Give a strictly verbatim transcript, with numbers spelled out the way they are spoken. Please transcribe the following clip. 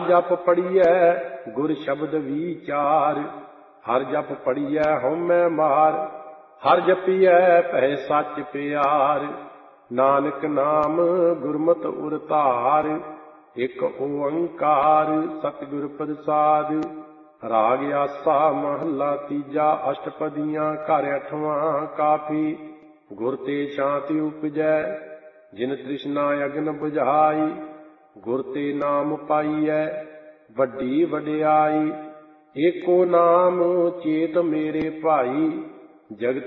ਜਪ ਪੜੀਐ ਗੁਰ ਸ਼ਬਦ ਵਿਚਾਰ। ਹਰ ਜਪ ਪੜੀਐ ਹਉਮੈ ਮਾਰ, ਹਰ ਜਪੀਐ ਭੈ ਸੱਚ ਪਿਆਰ। ਨਾਨਕ ਨਾਮ ਗੁਰਮਤਿ ਉਰ ਧਾਰ, ਇਕ ਓੰਕਾਰ ਸਤਿਗੁਰ ਪ੍ਰਸਾਦ। ਰਾਗ ਆਸਾ ਮਹੱਲਾ ਤੀਜਾ। ਅਸ਼ਟਪਦੀਆਂ ਘਰ ਅਠਵਾਂ ਕਾਫੀ। ਗੁਰ ਤੇ ਸ਼ਾਂਤੀ ਉਪਜੈ, ਜਿਨ ਤ੍ਰਿਸ਼ਨਾ ਅਗਨ ਬੁਝਾਈ। ਗੁਰ ਤੇ ਨਾਮ ਪਾਈਐ ਵੱਡੀ ਵਡਿਆਈ, ਏਕੋ ਨਾਮ ਚੇਤ ਮੇਰੇ ਭਾਈ। ਜਗਤ